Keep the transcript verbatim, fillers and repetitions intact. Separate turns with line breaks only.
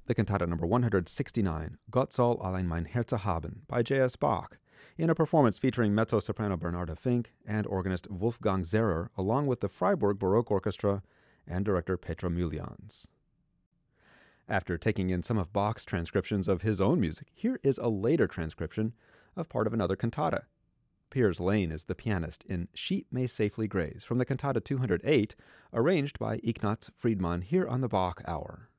the cantata number one hundred sixty-nine, Gott soll allein mein Herze haben, by J S. Bach, in a performance featuring mezzo-soprano Bernarda Fink and organist Wolfgang Zehrer, along with the Freiburg Baroque Orchestra and director Petra Mulians. After taking in some of Bach's transcriptions of his own music, here is a later transcription of part of another cantata. Piers Lane is the pianist in Sheep May Safely Graze from the cantata two hundred eight, arranged by Ignaz Friedmann here on the Bach Hour.